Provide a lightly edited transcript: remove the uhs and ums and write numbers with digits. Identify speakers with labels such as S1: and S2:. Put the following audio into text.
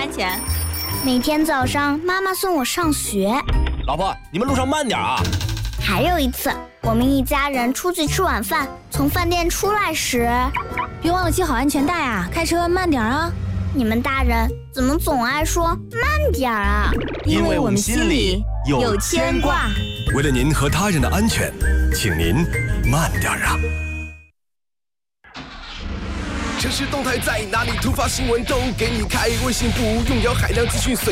S1: 钱。
S2: 每天早上妈妈送我上学。
S3: 老婆，你们路上慢点啊。
S2: 还有一次，我们一家人出去吃晚饭，从饭店出来时，
S1: 别忘了系好安全带啊，开车慢点啊。
S2: 你们大人怎么总爱说慢点啊？
S3: 因为我们心里有牵挂。
S4: 为了您和他人的安全，请您慢点啊。
S5: 城市动态在哪里？突发新闻都给你开，微信不用聊海量资讯随